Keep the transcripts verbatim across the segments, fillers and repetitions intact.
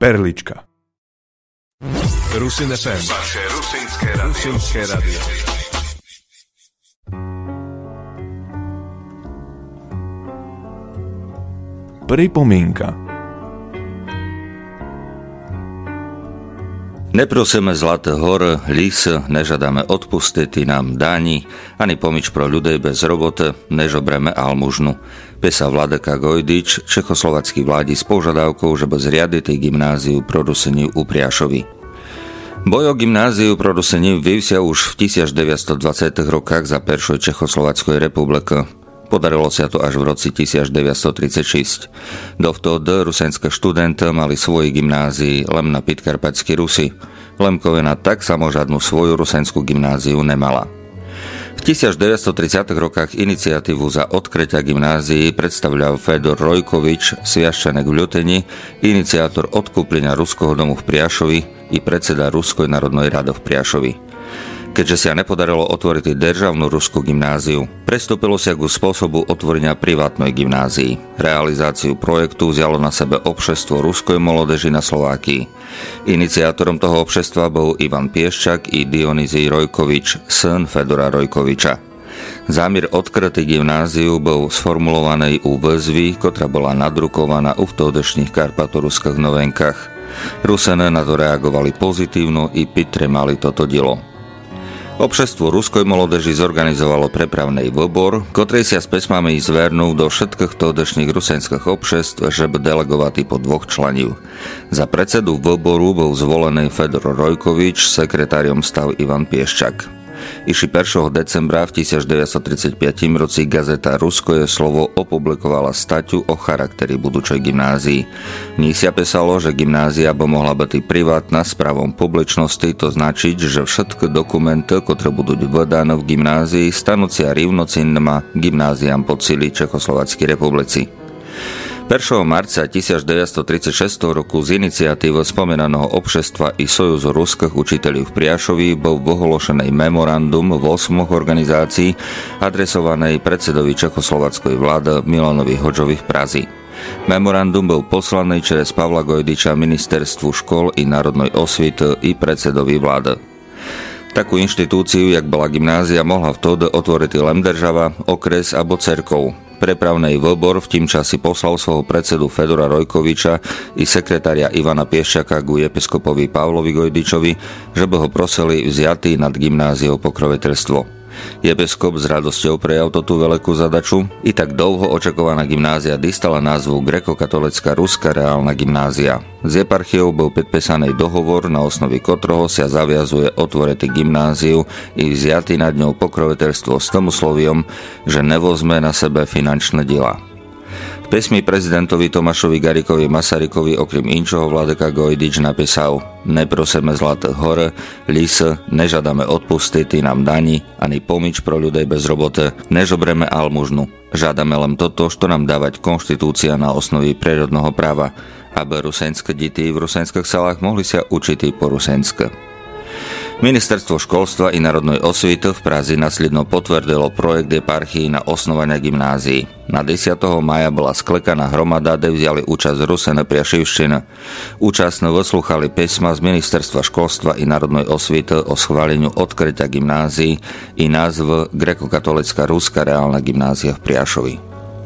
Perlička. Rusin ef em. Vaše rusinské rádio. Rusinské rádio. Pripomienka. Neprosíme zlaté hor, lis, nežadáme odpustiti nám dáni, ani pomič pro ľudej bez robote, nežobreme almužnu. Pesa Vladeka Gojdič, čechoslovacký vládi s požadavkou, že bez riadity gymnáziu pro Rusini u Priašovi. Boj o gymnáziu pro Rusini vyvsia už v devätnásťstodvadsiatych rokách za Peršoj Čechoslovackej republiky. Podarilo sa to až v roci devätnásťstotridsaťšesť. Dovtedy rusenské študenti mali svoji gymnázii len na Podkarpatskej Rusi. Lemkovina tak samožadnú svoju rusenskú gymnáziu nemala. V devätnásťstotridsiatych rokách iniciatívu za odkrytia gymnázií predstavľal Fedor Rojkovič, sviaščanek v Ľuteni, iniciátor odkúplenia Ruského domu v Priašovi i predseda Ruskej národnej rady v Priašovi. Keďže sa nepodarilo otvoriť državnú ruskú gymnáziu, prestúpilo sa ku spôsobu otvorenia privátnej gymnázii. Realizáciu projektu vzalo na sebe obšestvo ruskej molodeži na Slovákii. Iniciátorom toho obšestva bol Ivan Pieščak i Dionizij Rojkovič, syn Fedora Rojkoviča. Zámier odkrytý gymnáziu bol sformulovaný u výzvy, ktorá bola nadrukovaná u vtedejších karpatoruských novinkách. Rusene na to reagovali pozitívno i підтримали toto dielo. Obšestvo ruskej molodeži zorganizovalo prepravný výbor, ktorý sa s pesmami zvernul do všetkých todešných rusenských obšestv, že by delegovali po dvoch členov. Za predsedu výboru bol zvolený Fedor Rojkovič, sekretáriom stal Ivan Pieščak. Iši prvého decembra v devätnásťstotridsaťpäť roci gazeta Ruskoje slovo opublikovala staťu o charakteri budúcej gymnázii. V ní sa písalo, že gymnázia by mohla byť privátna s pravom publičnosti, to značiť, že všetky dokumenty, ktoré budú vydané v gymnázii, stanú sa rovnocennými gymnáziám po celej Čechoslovenskej republici. prvého marca devätnásťstotridsaťšesť roku z iniciatívy spomenaného obšestva i Sojuzu ruských učiteľov v Priašovi bol vyhlášený memorandum v osmoch organizácií adresovanej predsedovi čechoslovackej vlády Milanovi Hodžovi v Prazi. Memorandum bol poslaný cez Pavla Gojdiča ministerstvu škôl i národnej osvity i predsedovi vlády. Takú inštitúciu, jak bola gymnázia, mohla vtedy otvoriť len država, okres alebo cerkov. Prepravný výbor v tým časi poslal svojho predsedu Fedora Rojkoviča i sekretária Ivana Pieščaka ku episkopovi Pavlovi Gojdičovi, že by ho prosili vziatý nad gymnáziou pokroviteľstvo. Episkop s radosťou prijal tú veľkú zadaču i tak dlho očakovaná gymnázia dostala názvu Grekokatolická ruská reálna gymnázia. Z eparchiou bol podpísaný dohovor, na osnovi ktorého sa zaviazuje otvoriť gymnáziu i vziatý nad ňou pokroviteľstvo s tomu sloviom, že nevozme na sebe finančné diela. V pesmi prezidentovi Tomášovi Garriguovi Masarykovi okrem inčoho Vladeka Gojdič napísal: Neprosíme zlaté hore, lis, nežadáme odpustiti nám dani, ani pomič pro ľudej bez robote, nežobreme almužnu. Žiadame len toto, čo nám dávať konštitúcia na osnovi prírodného práva, aby rusenské deti v rusenských salách mohli sa učiť po rusenské. Ministerstvo školstva i národnej osvity v Prazi následno potvrdilo projekt eparchii na osnovania gymnázií. Na desiateho mája bola sklekaná hromada, kde vzali účasť Rusene Priašivština. Účastno vyslúchali písma z Ministerstva školstva i národnej osvity o schváleniu odkrytia gymnázií i názv Grekokatolická ruská reálna gymnázia v Priašovi.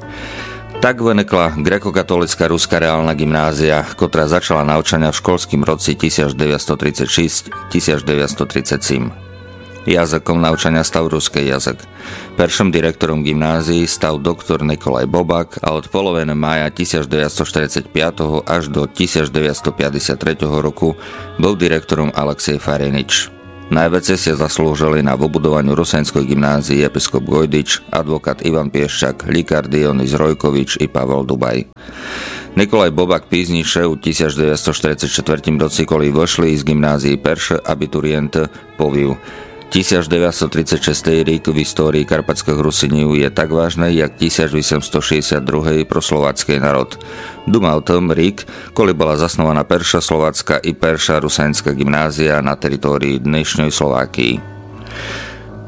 Tak vynikla Grekokatolická ruská reálna gymnázia, ktorá začala naučania v školským roci devätnásťstotridsaťšesť devätnásťstotridsaťsedem. Jazykom naučania stal ruský jazyk. Prvým direktorom gymnázií stal doktor Nikolaj Bobak a od poloviny mája devätnásťstoštyridsaťpäť až do devätnásťstopäťdesiattri roku bol direktorom Alexej Farinič. Najviac sa zaslúžili na vybudovaniu rusenskej gymnázii episkop Gojdič, advokát Ivan Pieščak, lekár Dionizij Rojkovič i Pavel Dubaj. Nikolaj Bobak pízniše v devätnásťstoštyridsaťštyri roci, koli vošli z gymnázii perše abituriente, poviu: devätnásťstotridsaťšesť rok v histórii karpatských Rusinív je tak vážny, jak tisícosemstošesťdesiatdva pro slovácky národ. Duma o tom rík, koli bola zasnovaná perša slovacká i perša rusenská gymnázia na teritórii dnešnej Slovákii.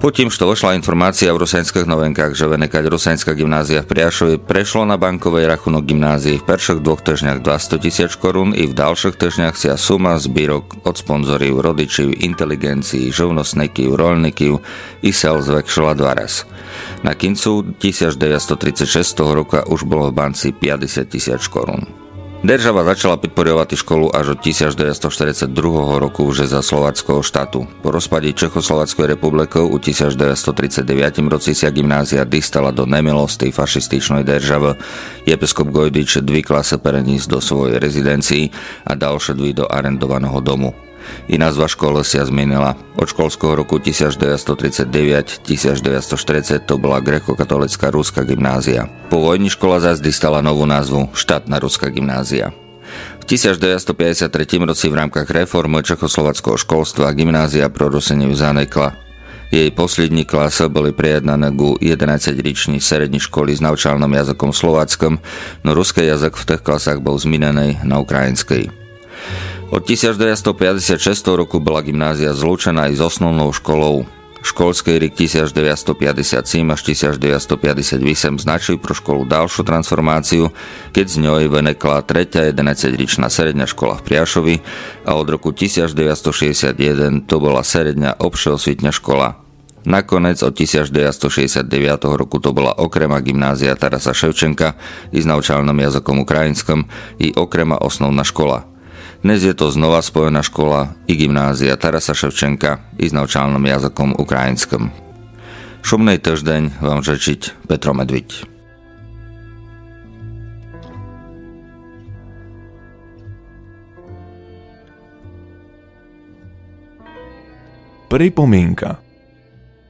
Потім, što vošla informácia v rusenských novinkách, že venekať rusenská gymnázia v Priašovi prešlo na bankovej rachunok gymnázii v perších dvoch týždňach dvesto tisíc korún i v ďalších týždňach si a suma zbírok od sponzorov, rodičov, inteligencií, živnostníkov, roľníkov i sel zvekšila dva raz. Na koncu devätnásťstotridsaťšesť roka už bolo v banci päťdesiat tisíc korún. Država začala podporovať školu až od devätnásťstoštyridsaťdva roku už za slováckého štátu. Po rozpade Čechoslováckej republikou u devätnásťstotridsaťdeväť roci sa gymnázia dostala do nemilosti fašističnej državy. Episkop Gojdič dvi klase prenísť do svojej rezidencii a ďalšie dvi do arendovaného domu. I nazva školy sa zmenila. Od školského roku devätnásťstotridsaťdeväť devätnásťstoštyridsať to bola grécko-katolická ruská gymnázia. Po vojni škola zás dostala novú názvu štátna ruská gymnázia. V devätnásťstopäťdesiattri roci v rámkach reformy čechoslováckého školstva gymnázia pro Ruseniu zanikla. Jej poslední klase boli prijednané ku jedenásťročnej srední školy s naučalným jazykom slováckom, no ruský jazyk v tých klasách bol zmenený na ukrajinský. Od devätnásťstopäťdesiatšesť roku bola gymnázia zlúčená aj s osnovnou školou. Školský rok devätnásťstopäťdesiatsedem až devätnásťstopäťdesiatosem značil pro školu ďalšiu transformáciu, keď z ňoj venekla tretia jedenásťročná sredňa škola v Priašovi a od roku devätnásťstošesťdesiatjeden to bola sredňa obšeosvitňa škola. Nakoniec od devätnásťstošesťdesiatdeväť roku to bola okrema gymnázia Tarasa Ševčenka i s naučalným jazykom ukrajinskom i okrema osnovná škola. Dnes je to znova spojená škola i gymnázia Tarasa Ševčenka i s naučalným jazykom ukrajinskom. Šumnej týždeň vám žečiť Petro Medviť. Pripomienka.